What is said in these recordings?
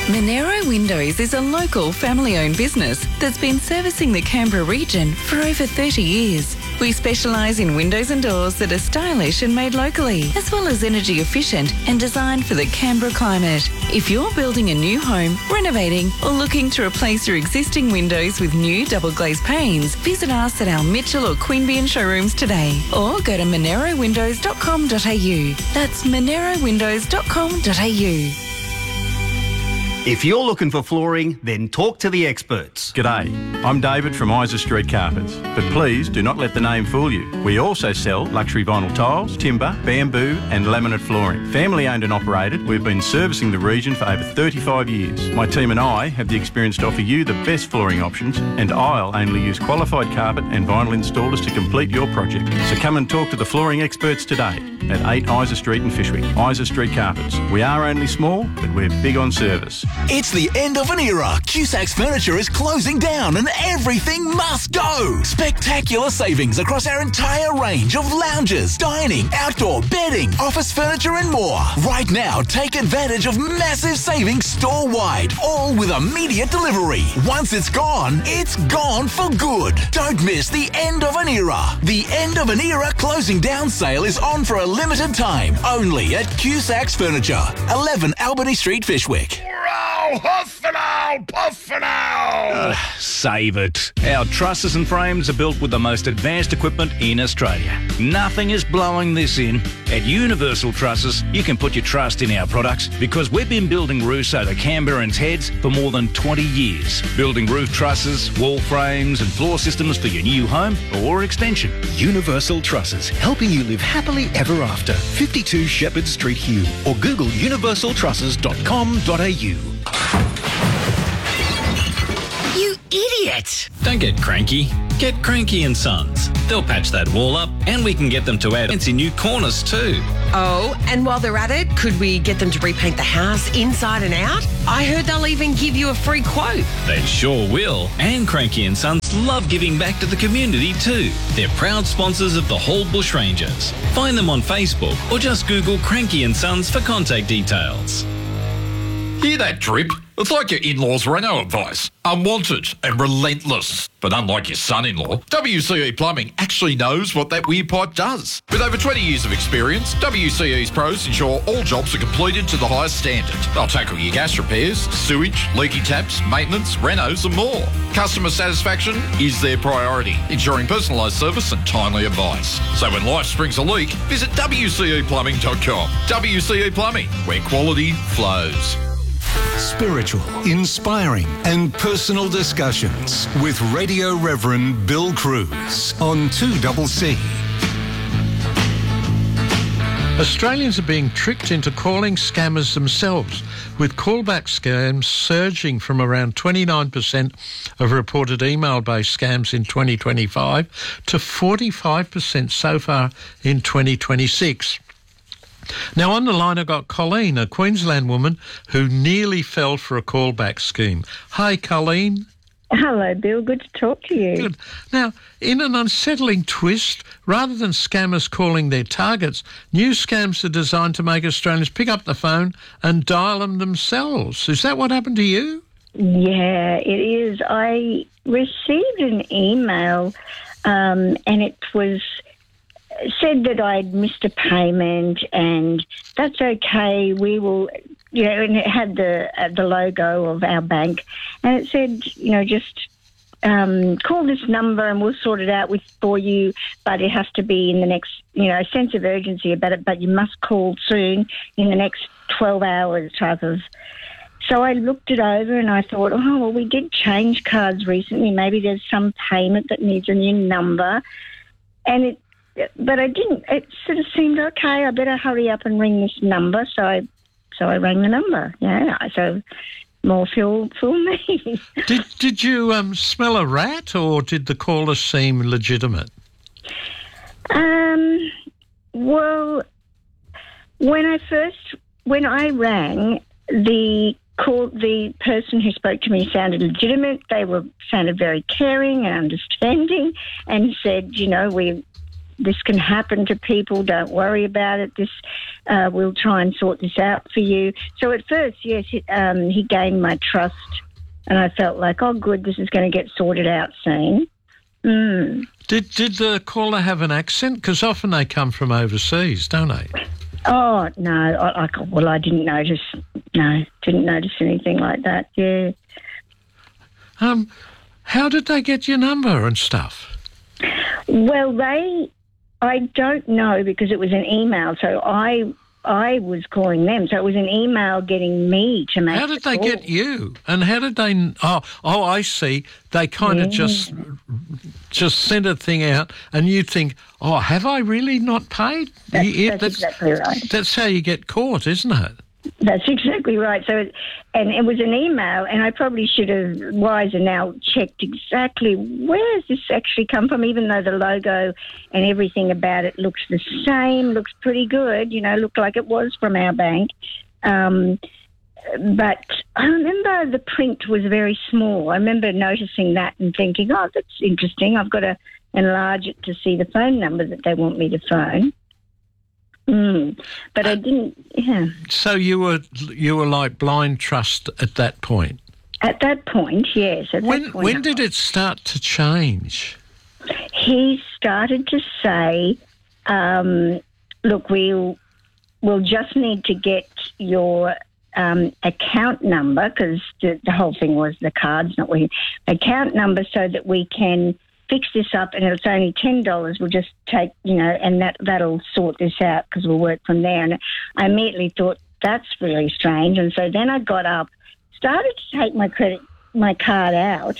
Monero Windows is a local family-owned business that's been servicing the Canberra region for over 30 years. We specialise in windows and doors that are stylish and made locally, as well as energy efficient and designed for the Canberra climate. If you're building a new home, renovating or looking to replace your existing windows with new double glazed panes, visit us at our Mitchell or Queanbeyan showrooms today or go to monerowindows.com.au. That's monerowindows.com.au. If you're looking for flooring, then talk to the experts. G'day, I'm David from Isa Street Carpets, but please do not let the name fool you. We also sell luxury vinyl tiles, timber, bamboo and laminate flooring. Family owned and operated, we've been servicing the region for over 35 years. My team and I have the experience to offer you the best flooring options, and I'll only use qualified carpet and vinyl installers to complete your project. So come and talk to the flooring experts today at 8 Isa Street in Fyshwick. Isa Street Carpets. We are only small, but we're big on service. It's the end of an era. Cusac's Furniture is closing down and everything must go. Spectacular savings across our entire range of lounges, dining, outdoor, bedding, office furniture and more. Right now, take advantage of massive savings store-wide, all with immediate delivery. Once it's gone for good. Don't miss the end of an era. The end of an era closing down sale is on for a limited time, only at Cusac's Furniture, 11 Albany Street, Fyshwick. Save it. Our trusses and frames are built with the most advanced equipment in Australia. Nothing is blowing this in. At Universal Trusses, you can put your trust in our products because we've been building roofs over Canberrans' heads for more than 20 years. Building roof trusses, wall frames and floor systems for your new home or extension. Universal Trusses, helping you live happily ever after. 52 Shepherd Street, Hume, or Google universaltrusses.com.au. You idiot! Don't get cranky. Get Cranky & Sons. They'll patch that wall up and we can get them to add fancy new corners too. Oh, and while they're at it, could we get them to repaint the house inside and out? I heard they'll even give you a free quote. They sure will. And Cranky & Sons love giving back to the community too. They're proud sponsors of the Hall Bushrangers. Find them on Facebook or just Google Cranky & Sons for contact details. Hear that drip? It's like your in-laws' Renault advice. Unwanted and relentless. But unlike your son-in-law, WCE Plumbing actually knows what that weird pipe does. With over 20 years of experience, WCE's pros ensure all jobs are completed to the highest standard. They'll tackle your gas repairs, sewage, leaky taps, maintenance, renos and more. Customer satisfaction is their priority, ensuring personalised service and timely advice. So when life springs a leak, visit WCEplumbing.com. WCE Plumbing, where quality flows. Spiritual, inspiring and personal discussions with Radio Reverend Bill Cruz on 2CC. Australians are being tricked into calling scammers themselves, with callback scams surging from around 29% of reported email-based scams in 2025 to 45% so far in 2026. Now, on the line, I've got Colleen, a Queensland woman who nearly fell for a callback scheme. Hi, Colleen. Hello, Bill. Good to talk to you. Good. Now, in an unsettling twist, rather than scammers calling their targets, new scams are designed to make Australians pick up the phone and dial them themselves. Is that what happened to you? Yeah, it is. I received an email and it was said that I'd missed a payment and that's okay, we will, and it had the logo of our bank and it said, just call this number and we'll sort it out for you, but it has to be in the next, sense of urgency about it, but you must call soon in the next 12 hours type of. So I looked it over and I thought, we did change cards recently, maybe there's some payment that needs a new number, but I didn't. It sort of seemed okay. I better hurry up and ring this number. So I rang the number. Yeah. So more fool me. Did you smell a rat, or did the caller seem legitimate? Well, when I rang, the person who spoke to me sounded legitimate. They sounded very caring and understanding, and said, this can happen to people. Don't worry about it. We'll try and sort this out for you. So at first, yes, he gained my trust, and I felt like, oh, good, this is going to get sorted out soon. Did the caller have an accent? Because often they come from overseas, don't they? Oh, no. I didn't notice. No, didn't notice anything like that, yeah. How did they get your number and stuff? Well, I don't know, because it was an email, so I was calling them. So it was an email getting me to make. How did they get you? And how did they? Oh, I see. They kind of just sent a thing out, and you think, oh, have I really not paid? That's exactly right. That's how you get caught, isn't it? That's exactly right. So, and it was an email, and I probably should have, wiser now, checked exactly where has this actually come from, even though the logo and everything about it looks the same, looks pretty good, looked like it was from our bank. But I remember the print was very small. I remember noticing that and thinking, oh, that's interesting. I've got to enlarge it to see the phone number that they want me to phone. But I didn't, yeah. So you were like blind trust at that point? At that point, yes. When did it start to change? He started to say, look, we'll just need to get your account number, because the whole thing was the card's not working, account number, so that we can fix this up, and it's only $10. We'll just take, and that'll sort this out, because we'll work from there. And I immediately thought, that's really strange. And so then I got up, started to take my card out,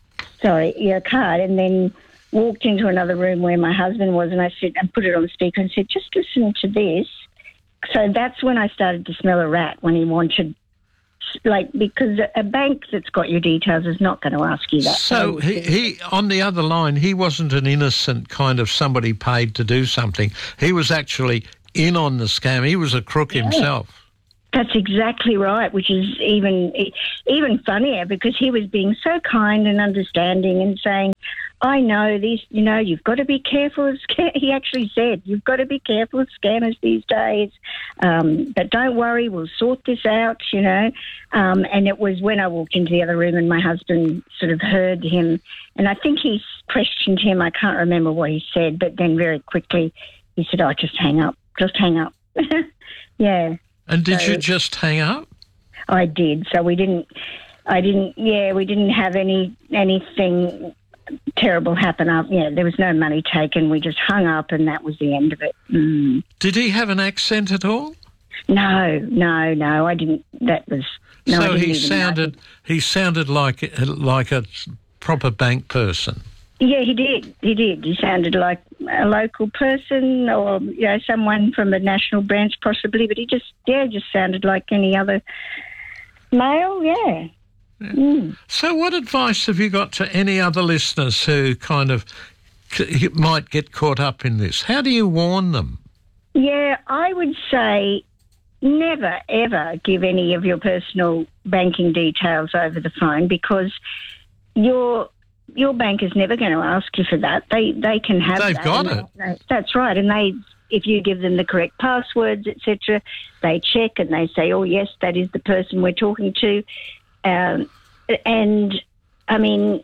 and then walked into another room where my husband was, and I said, and put it on the speaker and said, just listen to this. So that's when I started to smell a rat, when he wanted, because a bank that's got your details is not going to ask you that. So he on the other line, he wasn't an innocent kind of somebody paid to do something. He was actually in on the scam. He was a crook himself. That's exactly right, which is even funnier, because he was being so kind and understanding and saying, I know these, you've got to be careful. He actually said, you've got to be careful of scammers these days. But don't worry, we'll sort this out, And it was when I walked into the other room and my husband sort of heard him. And I think he questioned him. I can't remember what he said, but then very quickly he said, oh, just hang up. Just hang up. Yeah. And did you just hang up? I did. So we didn't have anything terrible happen up. Yeah, there was no money taken. We just hung up, and that was the end of it. Did he have an accent at all? No, I didn't. That was no. So he sounded like a proper bank person. Yeah, he did. He sounded like a local person, or someone from a national branch possibly. But he just sounded like any other male. Yeah. So what advice have you got to any other listeners who kind of might get caught up in this? How do you warn them? Yeah, I would say never, ever give any of your personal banking details over the phone, because your bank is never going to ask you for that. They can have They've that. got it. That's right. And if you give them the correct passwords, etc., they check and they say, oh, yes, that is the person we're talking to. And I mean,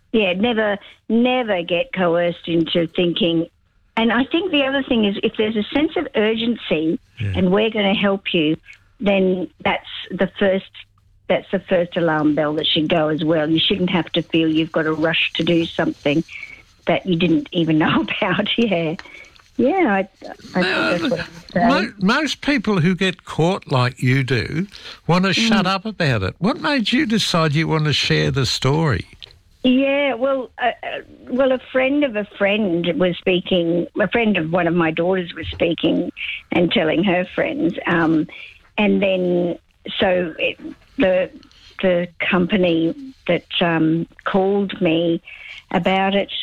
never get coerced into thinking. And I think the other thing is, if there's a sense of urgency and we're going to help you, then that's the first alarm bell that should go as well. You shouldn't have to feel you've got to rush to do something that you didn't even know about. I think that's what I would say. Most people who get caught like you do want to shut up about it. What made you decide you want to share the story? Yeah, well, a friend of a friend was speaking. A friend of one of my daughters was speaking and telling her friends, and then the company that called me about it,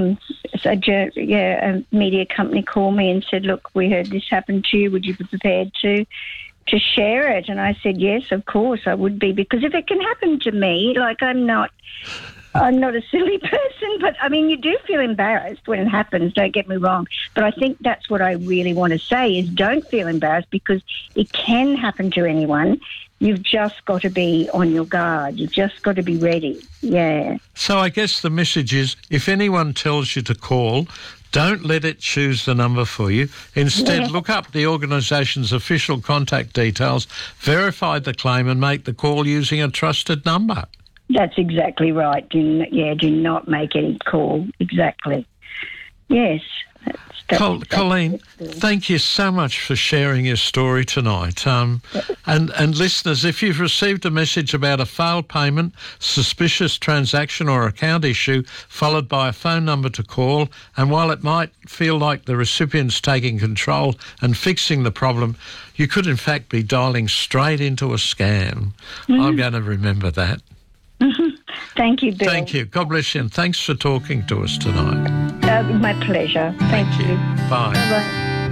a media company called me and said, look, we heard this happen to you. Would you be prepared to share it? And I said, yes, of course I would be, because if it can happen to me, like, I'm not I'm not a silly person, but I mean, you do feel embarrassed when it happens, don't get me wrong. But I think that's what I really want to say is don't feel embarrassed because it can happen to anyone. You've just got to be on your guard. You've just got to be ready. Yeah. So I guess the message is if anyone tells you to call, don't let it choose the number for you. Instead, look up the organisation's official contact details, verify the claim and make the call using a trusted number. That's exactly right. Do not make any call. Exactly. Yes. Colleen, thank you so much for sharing your story tonight. And listeners, if you've received a message about a failed payment, suspicious transaction or account issue, followed by a phone number to call, and while it might feel like the recipient's taking control and fixing the problem, you could in fact be dialing straight into a scam. I'm going to remember that. Thank you, Bill. Thank you. God bless you, and thanks for talking to us tonight. My pleasure. Thank you. Bye. Bye-bye.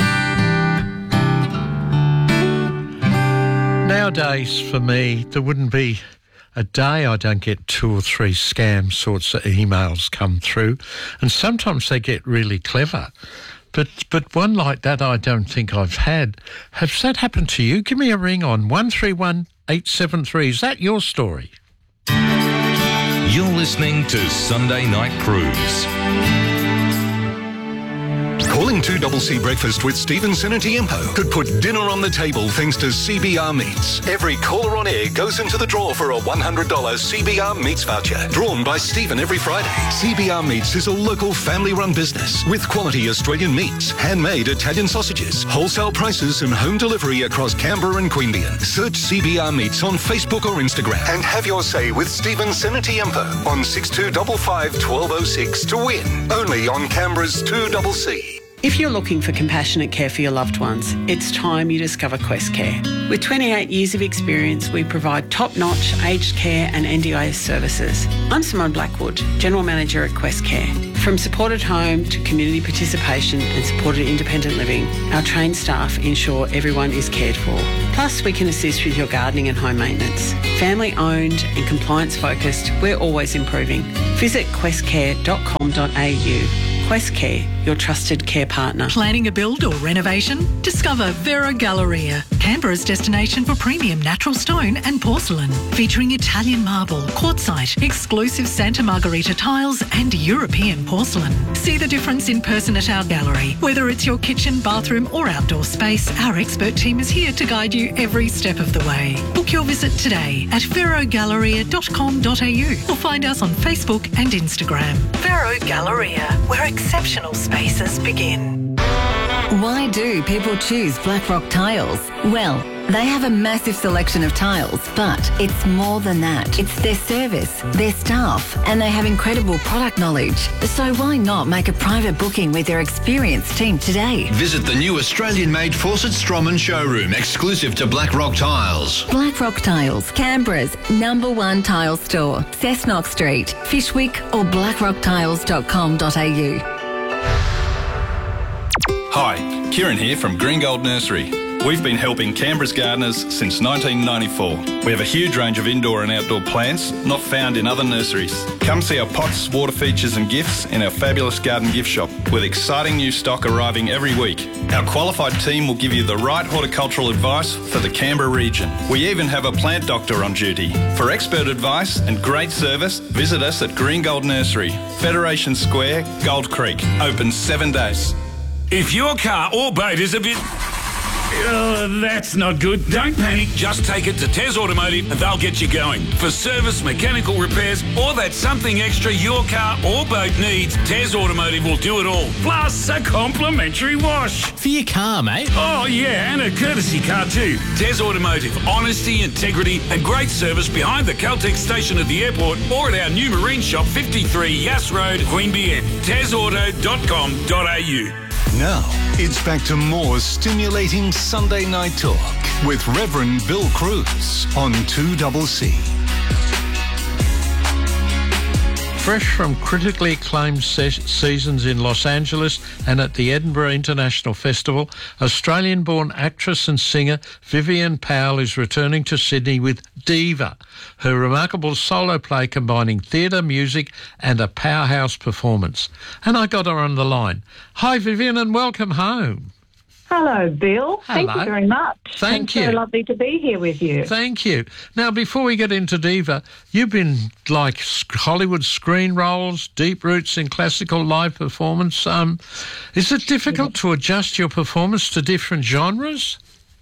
Nowadays, for me, there wouldn't be a day I don't get 2 or 3 scam sorts of emails come through, and sometimes they get really clever. But one like that I don't think I've had. Has that happened to you? Give me a ring on 131 873. Is that your story? You're listening to Sunday Night Cruise. Calling 2CC Breakfast with Stephen Senatiempo could put dinner on the table thanks to CBR Meats. Every caller on air goes into the draw for a $100 CBR Meats voucher, drawn by Stephen every Friday. CBR Meats is a local family-run business with quality Australian meats, handmade Italian sausages, wholesale prices and home delivery across Canberra and Queanbeyan. Search CBR Meats on Facebook or Instagram and have your say with Stephen Senatiempo on 6255 1206 to win. Only on Canberra's 2CC. If you're looking for compassionate care for your loved ones, it's time you discover Quest Care. With 28 years of experience, we provide top-notch aged care and NDIS services. I'm Simone Blackwood, General Manager at Quest Care. From supported home to community participation and supported independent living, our trained staff ensure everyone is cared for. Plus, we can assist with your gardening and home maintenance. Family-owned and compliance-focused, we're always improving. Visit questcare.com.au. Quest Care, your trusted care partner. Planning a build or renovation? Discover Vero Galleria, Canberra's destination for premium natural stone and porcelain, featuring Italian marble, quartzite, exclusive Santa Margherita tiles and European porcelain. See the difference in person at our gallery. Whether it's your kitchen, bathroom or outdoor space, our expert team is here to guide you every step of the way. Book your visit today at verogalleria.com.au or find us on Facebook and Instagram. Vero Galleria, where exceptional spaces begin. Why do people choose Blackrock Tiles? Well, they have a massive selection of tiles, but it's more than that. It's their service, their staff, and they have incredible product knowledge. So why not make a private booking with their experienced team today? Visit the new Australian-made Fawcett Stroman showroom, exclusive to Blackrock Tiles. Blackrock Tiles, Canberra's #1 tile store, Cessnock Street, Fishwick or blackrocktiles.com.au. Hi, Kieran here from Green Gold Nursery. We've been helping Canberra's gardeners since 1994. We have a huge range of indoor and outdoor plants not found in other nurseries. Come see our pots, water features and gifts in our fabulous garden gift shop with exciting new stock arriving every week. Our qualified team will give you the right horticultural advice for the Canberra region. We even have a plant doctor on duty. For expert advice and great service, visit us at Green Gold Nursery, Federation Square, Gold Creek. Open 7 days. If your car or boat is a bit... that's not good. Don't panic. Just take it to Tez Automotive and they'll get you going. For service, mechanical repairs, or that something extra your car or boat needs, Tez Automotive will do it all. Plus a complimentary wash. For your car, mate. Oh, yeah, and a courtesy car too. Tez Automotive. Honesty, integrity and great service behind the Caltex station at the airport or at our new marine shop, 53 Yass Road, Queanbeyan. TezAuto.com.au. Now, it's back to more stimulating Sunday Night Talk with Reverend Bill Cruz on 2CC. Fresh from critically acclaimed seasons in Los Angeles and at the Edinburgh International Festival, Australian-born actress and singer Vivian Powell is returning to Sydney with Diva, her remarkable solo play combining theatre, music and a powerhouse performance. And I got her on the line. Hi, Vivian, and welcome home. Hello, Bill. Hello. Thank you very much. Thank you. So lovely to be here with you. Thank you. Now, before we get into Diva, you've been like Hollywood screen roles, deep roots in classical live performance. Is it difficult to adjust your performance to different genres?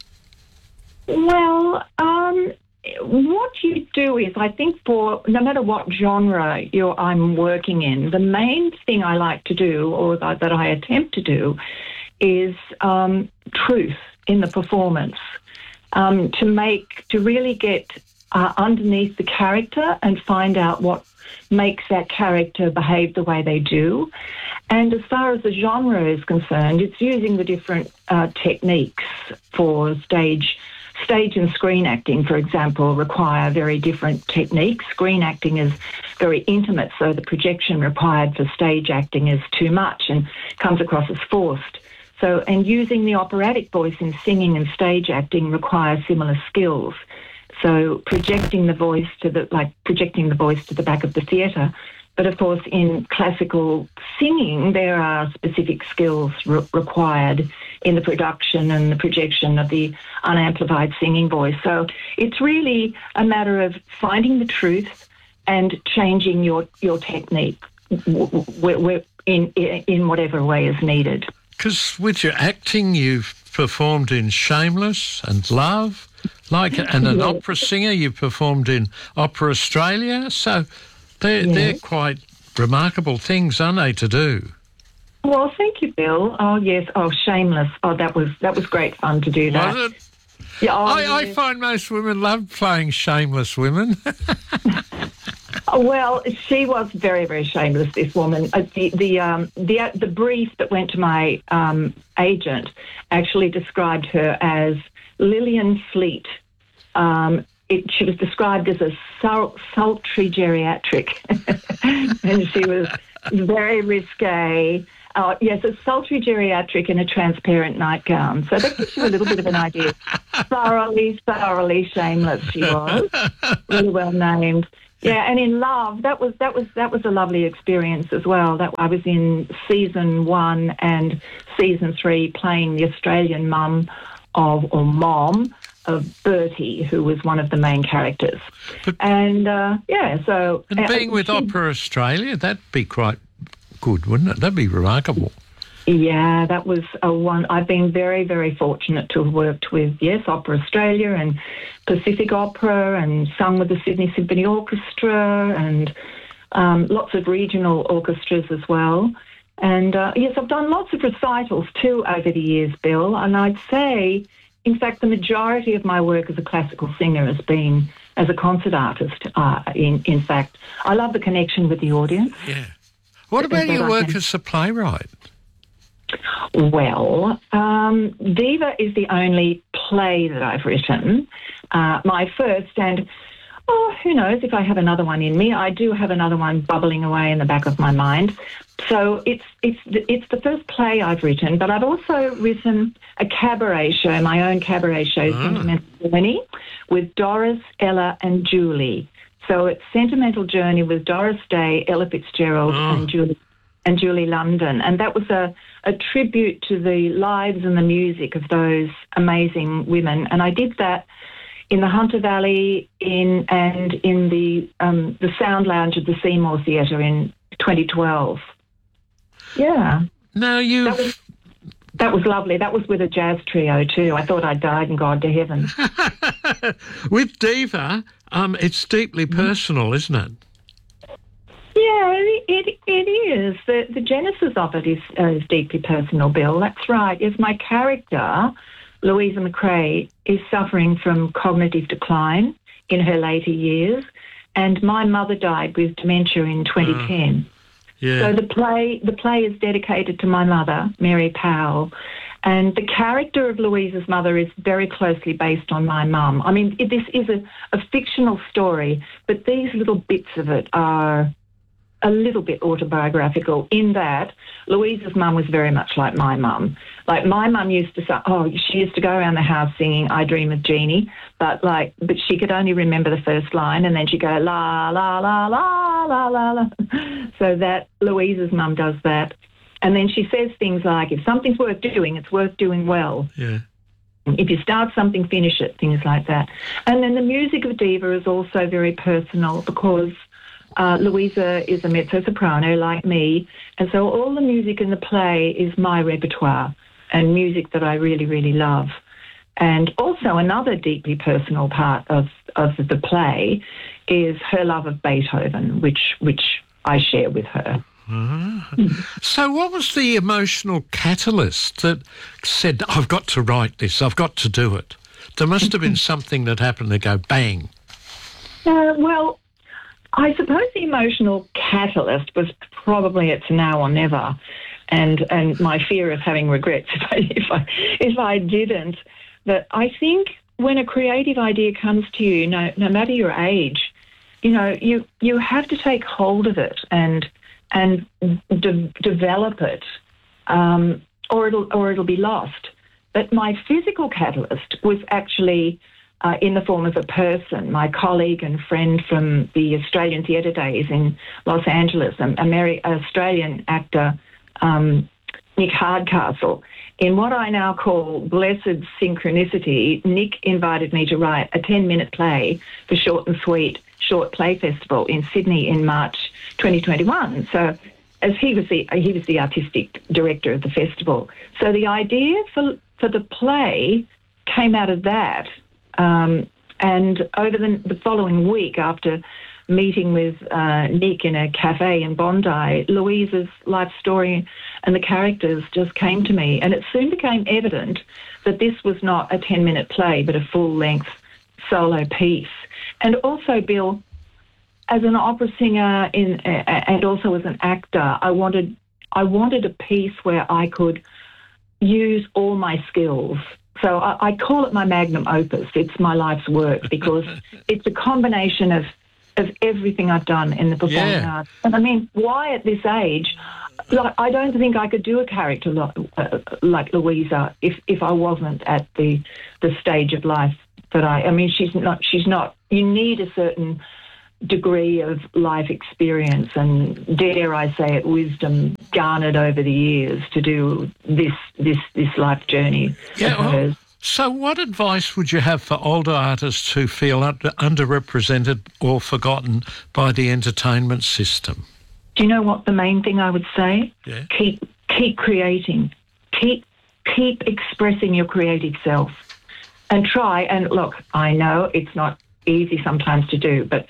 Well, what you do is, I think for no matter what genre I'm working in, the main thing I like to do, or that I attempt to do, is truth in the performance, to really get underneath the character and find out what makes that character behave the way they do. And as far as the genre is concerned, it's using the different techniques for stage and screen acting, for example, require very different techniques. Screen acting is very intimate, so the projection required for stage acting is too much and comes across as forced. So, and using the operatic voice in singing and stage acting requires similar skills. So projecting the voice to the back of the theatre. But of course, in classical singing, there are specific skills required in the production and the projection of the unamplified singing voice. So it's really a matter of finding the truth and changing your technique in whatever way is needed. Because with your acting, you've performed in Shameless and Love, and an opera singer. You've performed in Opera Australia. So they're quite remarkable things, aren't they, to do? Well, thank you, Bill. Oh, yes. Oh, Shameless. Oh, that was great fun to do that. Was it? Yeah, I find most women love playing shameless women. Well, she was very, very shameless, this woman. The brief that went to my agent actually described her as Lillian Fleet. She was described as a sultry geriatric, and she was very risque. Yes, a sultry geriatric in a transparent nightgown. So that gives you a little bit of an idea. Thoroughly shameless she was. Really well named. Yeah, and in Love, that was a lovely experience as well. That I was in season 1 and season 3 playing the Australian mom of Bertie, who was one of the main characters. And being with Opera Australia, that'd be quite good, wouldn't it? That'd be remarkable. Yeah, that was one. I've been very, very fortunate to have worked with, Opera Australia and Pacific Opera, and sung with the Sydney Symphony Orchestra, and lots of regional orchestras as well. And I've done lots of recitals too over the years, Bill. And I'd say, in fact, the majority of my work as a classical singer has been as a concert artist. In fact, I love the connection with the audience. Yeah. What about your work as a playwright? Well, Diva is the only play that I've written. My first, and who knows if I have another one in me. I do have another one bubbling away in the back of my mind. So it's the first play I've written, but I've also written a cabaret show, my own cabaret show, Sentimental Journey, with Doris, Ella and Julie. So it's Sentimental Journey with Doris Day, Ella Fitzgerald and Julie London. And that was a tribute to the lives and the music of those amazing women. And I did that in the Hunter Valley in the Sound Lounge of the Seymour Theatre in 2012. Yeah. No, that was lovely. That was with a jazz trio too. I thought I'd died and gone to heaven. With Diva, it's deeply personal, isn't it? Yeah, it is. The genesis of it is deeply personal, Bill. That's right. Yes, my character, Louisa McRae, is suffering from cognitive decline in her later years, and my mother died with dementia in 2010. Yeah. So the play is dedicated to my mother, Mary Powell, and the character of Louisa's mother is very closely based on my mum. I mean, this is a fictional story, but these little bits of it are a little bit autobiographical in that Louisa's mum was very much like my mum. Like my mum used to say, she used to go around the house singing I Dream of Jeannie, but she could only remember the first line, and then she'd go la, la, la, la, la, la, la. So that Louisa's mum does that. And then she says things like, if something's worth doing, it's worth doing well. Yeah. If you start something, finish it, things like that. And then the music of Diva is also very personal because Louisa is a mezzo-soprano like me, and so all the music in the play is my repertoire and music that I really, really love. And also another deeply personal part of the play is her love of Beethoven, which I share with her. So what was the emotional catalyst that said, I've got to write this, I've got to do it? There must have been something that happened to go bang. Well, I suppose the emotional catalyst was probably it's now or never, and my fear of having regrets if I didn't. But I think when a creative idea comes to you, no matter your age, you have to take hold of it and develop it, or it'll be lost. But my physical catalyst was actually in the form of a person, my colleague and friend from the Australian Theatre Days in Los Angeles, Australian actor Nick Hardcastle. In what I now call blessed synchronicity, Nick invited me to write a 10-minute play for Short and Sweet Short Play Festival in Sydney in March 2021. So, as he was the artistic director of the festival. So the idea for the play came out of that. And over the following week, after meeting with Nick in a cafe in Bondi, Louisa's life story and the characters just came to me. And it soon became evident that this was not a 10-minute play, but a full-length solo piece. And also, Bill, as an opera singer and also as an actor, I wanted a piece where I could use all my skills. So I call it my magnum opus. It's my life's work because it's a combination of everything I've done in the performing arts. And I mean, why at this age? I don't think I could do a character like Louisa if I wasn't at the stage of life that I mean, she's not. You need a certain degree of life experience and, dare I say it, wisdom garnered over the years to do this life journey of hers. So what advice would you have for older artists who feel underrepresented or forgotten by the entertainment system? Do you know what the main thing I would say? Yeah. Keep creating. Keep expressing your creative self. And try, and look, I know it's not easy sometimes to do, but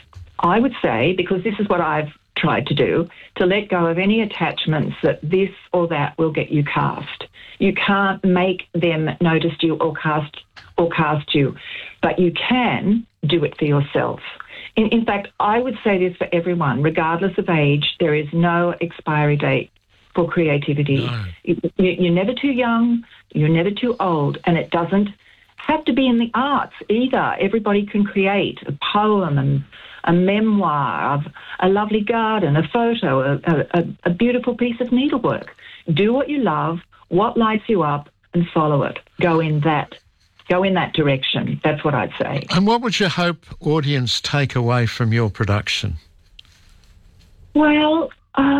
I would say, because this is what I've tried to do, to let go of any attachments that this or that will get you cast. You can't make them notice you or cast you, but you can do it for yourself. In fact, I would say this for everyone, regardless of age, there is no expiry date for creativity. No. You're never too young, you're never too old, and it doesn't have to be in the arts either. Everybody can create a poem and a memoir of a lovely garden, a photo, a beautiful piece of needlework. Do what you love, what lights you up, and follow it. Go in that direction. That's what I'd say. And what would you hope audience take away from your production? Well,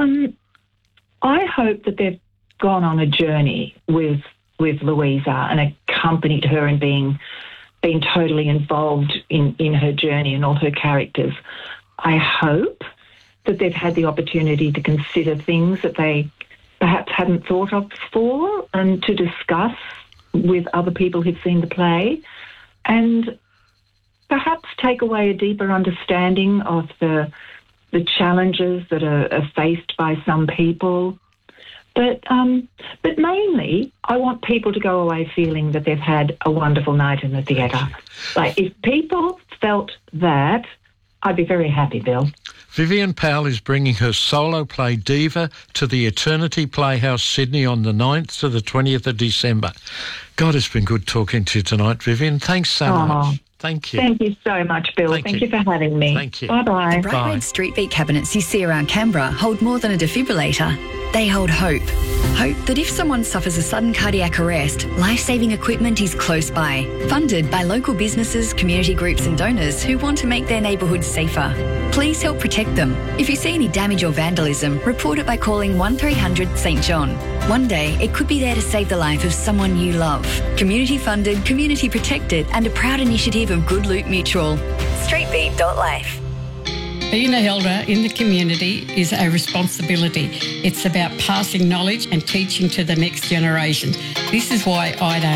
I hope that they've gone on a journey with Louisa and accompanied her in being totally involved in her journey and all her characters. I hope that they've had the opportunity to consider things that they perhaps hadn't thought of before and to discuss with other people who've seen the play and perhaps take away a deeper understanding of the challenges that are faced by some people. But mainly, I want people to go away feeling that they've had a wonderful night in the theatre. Like, if people felt that, I'd be very happy, Bill. Vivian Powell is bringing her solo play Diva to the Eternity Playhouse, Sydney on the 9th to the 20th of December. God, it's been good talking to you tonight, Vivian. Thanks so much. Thank you. Thank you so much, Bill. Thank you for having me. Thank you. Bye-bye. The Brightwave Street Beat cabinets you see around Canberra hold more than a defibrillator. They hold hope. Hope that if someone suffers a sudden cardiac arrest, life-saving equipment is close by. Funded by local businesses, community groups and donors who want to make their neighbourhoods safer. Please help protect them. If you see any damage or vandalism, report it by calling 1300 St John. One day, it could be there to save the life of someone you love. Community funded, community protected and a proud initiative of Good Loot Mutual. Streetbeat.life. Being an elder in the community is a responsibility. It's about passing knowledge and teaching to the next generation. This is why I don't